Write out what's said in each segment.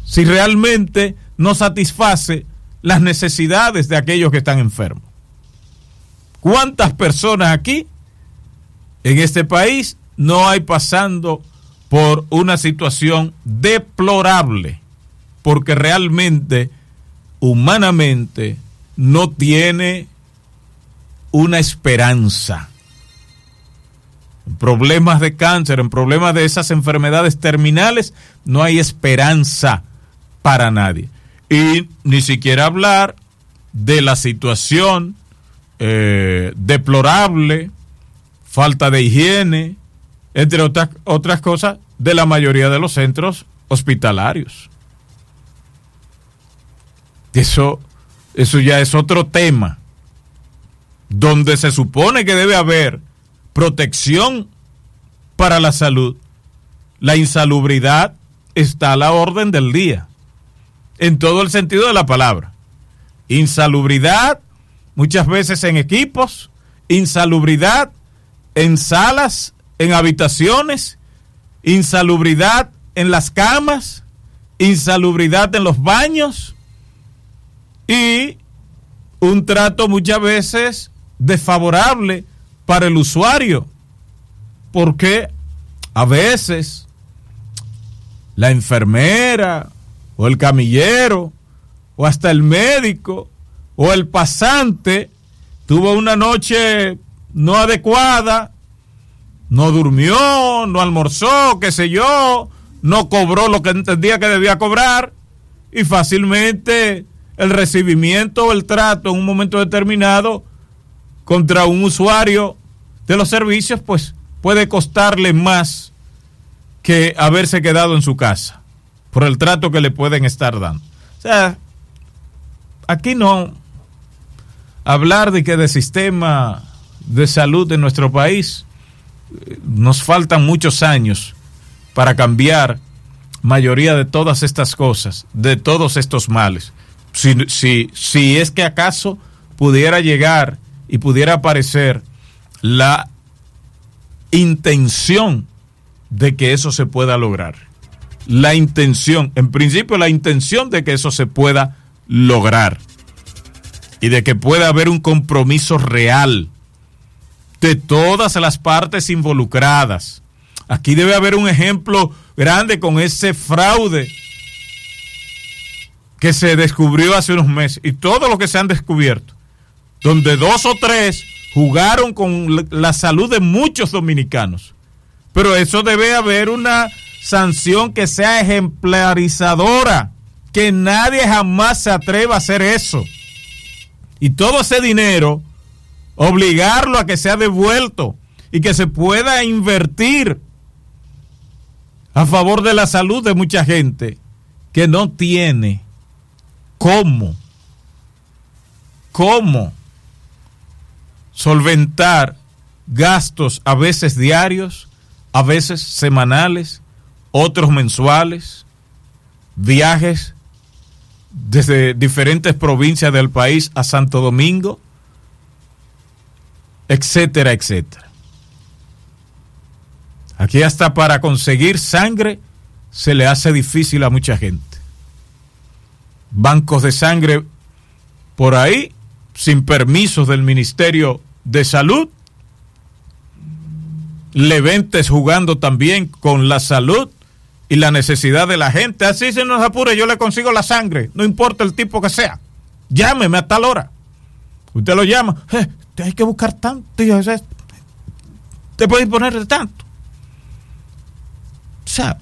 si realmente no satisface las necesidades de aquellos que están enfermos. ¿Cuántas personas aquí en este país no hay pasando por una situación deplorable? Porque realmente, humanamente, no tiene una esperanza. En problemas de cáncer, en problemas de esas enfermedades terminales, no hay esperanza para nadie. Y ni siquiera hablar de la situación deplorable, falta de higiene, entre otras cosas, de la mayoría de los centros hospitalarios. Eso ya es otro tema, donde se supone que debe haber protección para la salud. La insalubridad está a la orden del día, en todo el sentido de la palabra. Insalubridad muchas veces en equipos, insalubridad en salas, en habitaciones, insalubridad en las camas, insalubridad en los baños y un trato muchas veces desfavorable para el usuario, porque a veces la enfermera o el camillero o hasta el médico o el pasante tuvo una noche no adecuada, no durmió, no almorzó, qué sé yo, no cobró lo que entendía que debía cobrar, y fácilmente el recibimiento o el trato en un momento determinado contra un usuario de los servicios pues puede costarle más que haberse quedado en su casa por el trato que le pueden estar dando. O sea, aquí no hablar de que de sistema de salud de nuestro país, nos faltan muchos años para cambiar mayoría de todas estas cosas, de todos estos males. Si es que acaso pudiera llegar y pudiera aparecer la intención de que eso se pueda lograr. La intención, en principio la intención de que eso se pueda lograr y de que pueda haber un compromiso real de todas las partes involucradas. Aquí debe haber un ejemplo grande con ese fraude que se descubrió hace unos meses y todo lo que se han descubierto, donde 2 o 3 jugaron con la salud de muchos dominicanos. Pero eso debe haber una sanción que sea ejemplarizadora, que nadie jamás se atreva a hacer eso. Y todo ese dinero, obligarlo a que sea devuelto y que se pueda invertir a favor de la salud de mucha gente que no tiene cómo solventar gastos a veces diarios, a veces semanales, otros mensuales, viajes desde diferentes provincias del país a Santo Domingo, etcétera, etcétera. Aquí hasta para conseguir sangre se le hace difícil a mucha gente. Bancos de sangre por ahí, sin permisos del Ministerio de Salud. Leventes jugando también con la salud y la necesidad de la gente. Así se nos apure, yo le consigo la sangre, no importa el tipo que sea. Llámeme a tal hora. Usted lo llama, hay que buscar tanto, te puede poner de tanto. O sea,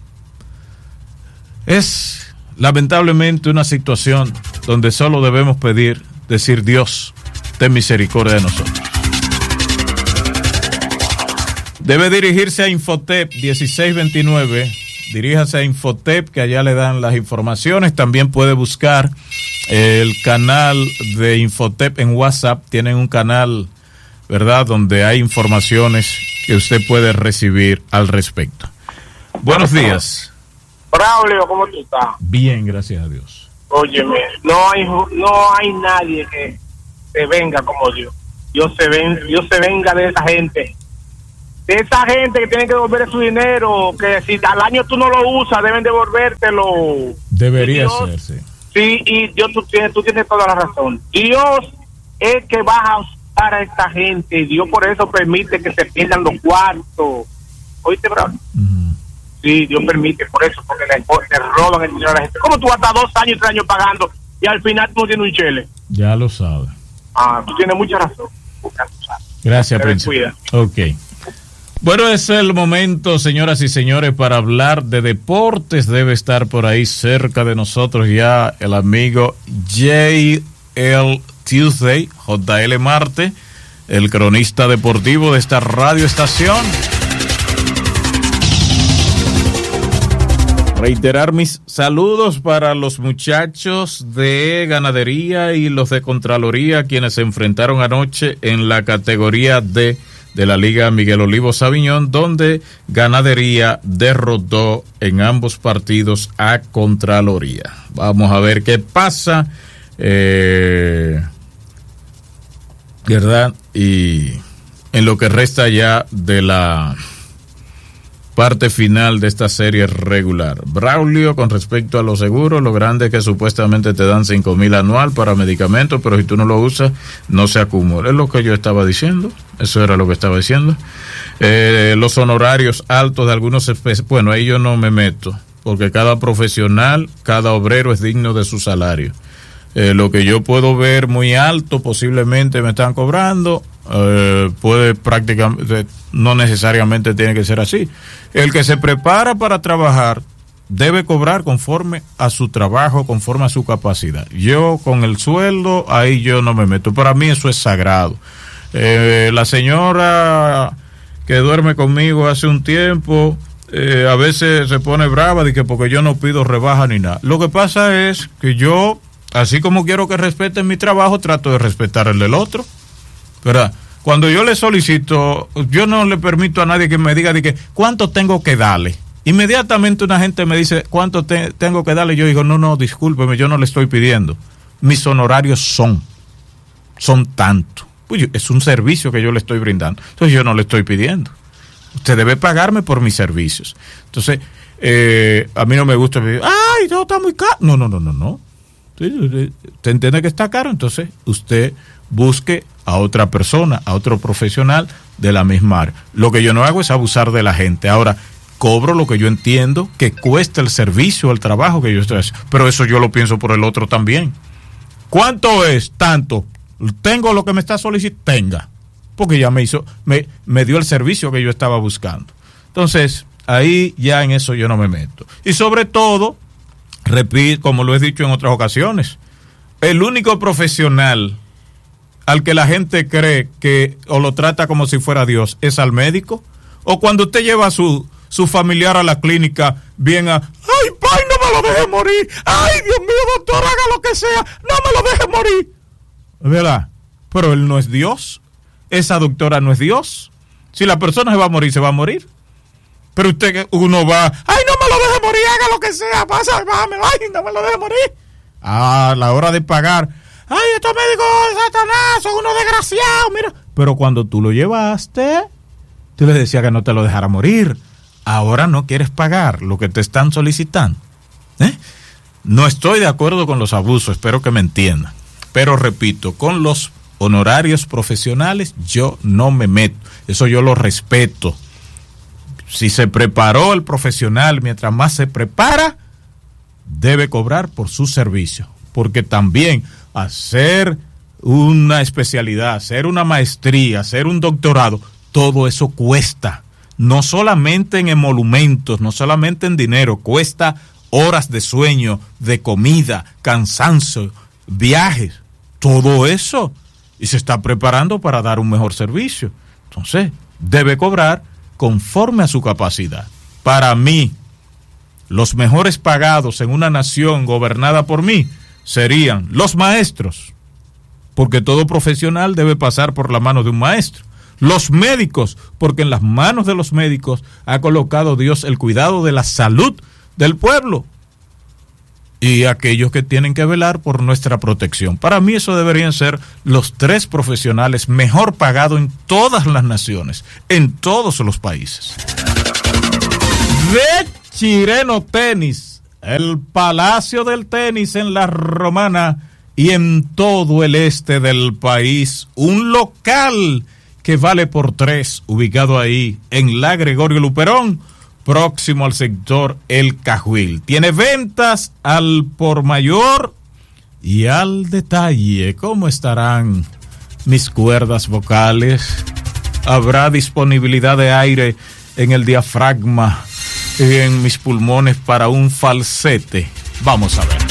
es lamentablemente una situación donde solo debemos decir Dios, ten misericordia de nosotros. Debe dirigirse a Infotep 1629, diríjase a Infotep, que allá le dan las informaciones. También puede buscar el canal de Infotep en WhatsApp, tienen un canal, ¿verdad?, donde hay informaciones que usted puede recibir al respecto. Buenos días. Braulio, ¿cómo tú estás? Bien, gracias a Dios. Óyeme, no hay nadie que se venga como Dios. Dios se venga de esa gente de esa gente que tiene que devolver su dinero, que si al año tú no lo usas, deben devolvértelo. Debería Dios, ser, sí. Sí, y Dios, tú tienes toda la razón. Dios es que va a usar a esta gente. Dios por eso permite que se pierdan los cuartos. ¿Oíste, bravo? Sí, Dios permite por eso, porque le roban el dinero a la gente. ¿Cómo tú vas a estar 2 años, 3 años pagando y al final tú no tienes un chele? Ya lo sabes. Tú tienes mucha razón. Gracias, Príncipe. Ok. Bueno, es el momento, señoras y señores, para hablar de deportes. Debe estar por ahí cerca de nosotros ya el amigo JL Tuesday, JL Marte, el cronista deportivo de esta radioestación. Reiterar mis saludos para los muchachos de Ganadería y los de Contraloría, quienes se enfrentaron anoche en la categoría D de la Liga Miguel Olivo Sabiñón, donde Ganadería derrotó en ambos partidos a Contraloría. Vamos a ver qué pasa, ¿verdad? Y en lo que resta ya de la parte final de esta serie regular. Braulio, con respecto a los seguros, lo grande es que supuestamente te dan 5,000 anual para medicamentos, pero si tú no lo usas, no se acumula. Es lo que yo estaba diciendo, eso era lo que estaba diciendo. Los honorarios altos de algunos, bueno, ahí yo no me meto, porque cada profesional, cada obrero es digno de su salario. Lo que yo puedo ver muy alto, posiblemente me están cobrando, puede prácticamente, no necesariamente tiene que ser así. El que se prepara para trabajar debe cobrar conforme a su trabajo, conforme a su capacidad. Yo con el sueldo, ahí yo no me meto. Para mí eso es sagrado. La señora que duerme conmigo hace un tiempo, a veces se pone brava de que porque yo no pido rebaja ni nada. Lo que pasa es que yo, así como quiero que respeten mi trabajo, trato de respetar el del otro, ¿verdad? Cuando yo le solicito, yo no le permito a nadie que me diga de que cuánto tengo que darle. Inmediatamente una gente me dice cuánto tengo que darle, yo digo, no, discúlpeme, yo no le estoy pidiendo. Mis honorarios son tanto. Pues es un servicio que yo le estoy brindando. Entonces yo no le estoy pidiendo. Usted debe pagarme por mis servicios. Entonces, a mí no me gusta pedir, ay, no, está muy caro. No. Usted entiende que está caro, entonces usted busque a otra persona, a otro profesional de la misma área. Lo que yo no hago es abusar de la gente. Ahora, cobro lo que yo entiendo que cuesta el servicio, el trabajo que yo estoy haciendo. Pero eso yo lo pienso por el otro también. ¿Cuánto es? Tanto. Tengo lo que me está solicitando, tenga. Porque ya me dio el servicio que yo estaba buscando. Entonces, ahí ya en eso yo no me meto. Y sobre todo, repito, como lo he dicho en otras ocasiones, el único profesional al que la gente cree que o lo trata como si fuera Dios es al médico, o cuando usted lleva a su familiar a la clínica, ay, pai, no me lo deje morir, ay, Dios mío, doctor, haga lo que sea, no me lo deje morir, ¿verdad? Pero él no es Dios, esa doctora no es Dios. Si la persona se va a morir, se va a morir. Pero uno va, ay, no me lo deje morir, haga lo que sea, bájame, ay, no me lo deje morir. A la hora de pagar, ay, estos médicos de Satanás son unos desgraciados, mira. Pero cuando tú lo llevaste, tú les decías que no te lo dejara morir. Ahora no quieres pagar lo que te están solicitando. No estoy de acuerdo con los abusos, espero que me entiendan. Pero repito, con los honorarios profesionales yo no me meto. Eso yo lo respeto. Si se preparó el profesional, mientras más se prepara, debe cobrar por su servicio. Porque también hacer una especialidad, hacer una maestría, hacer un doctorado, todo eso cuesta. No solamente en emolumentos, no solamente en dinero, cuesta horas de sueño, de comida, cansancio, viajes, todo eso. Y se está preparando para dar un mejor servicio. Entonces, debe cobrar conforme a su capacidad. Para mí, los mejores pagados en una nación gobernada por mí serían los maestros, porque todo profesional debe pasar por la mano de un maestro. Los médicos, porque en las manos de los médicos ha colocado Dios el cuidado de la salud del pueblo. y aquellos que tienen que velar por nuestra protección. Para mí eso deberían ser los 3 profesionales mejor pagados en todas las naciones, en todos los países. De Chireno Tenis, el palacio del tenis en La Romana y en todo el este del país, un local que vale por 3, ubicado ahí en la Gregorio Luperón, próximo al sector El Cajuil. Tiene ventas al por mayor y al detalle. ¿Cómo estarán mis cuerdas vocales? ¿Habrá disponibilidad de aire en el diafragma y en mis pulmones para un falsete? Vamos a ver.